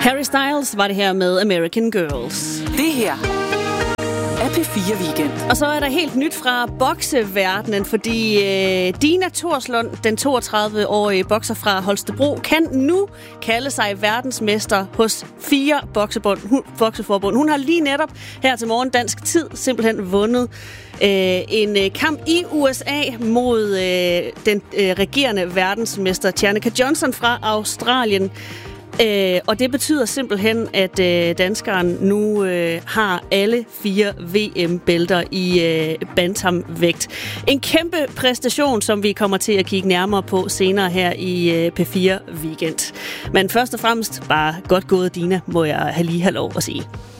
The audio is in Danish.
Harry Styles var det her med American Girls. Det her er P4 Weekend. Og så er der helt nyt fra bokseverdenen, fordi Dina Thorslund, den 32-årige bokser fra Holstebro, kan nu kalde sig verdensmester hos 4 bokseforbund. Hun har lige netop her til morgen dansk tid simpelthen vundet en kamp i USA mod den regerende verdensmester Tjernika Johnson fra Australien. Og det betyder simpelthen, at danskeren nu har alle 4 VM-bælter i bantamvægt. En kæmpe præstation, som vi kommer til at kigge nærmere på senere her i P4 Weekend. Men først og fremmest bare godt gået, Dina, må jeg lige have lov at sige.